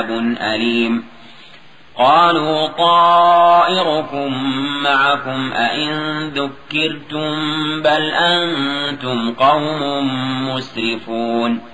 أليم قالوا طائركم معكم أئن ذكرتم بل أنتم قوم مسرفون